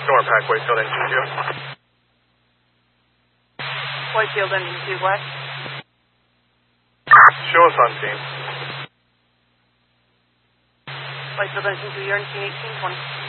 Norpac, Whitefield engine 2. Whitefield engine 2, what? Show us on scene. Whitefield engine 2, you're in scene 1820.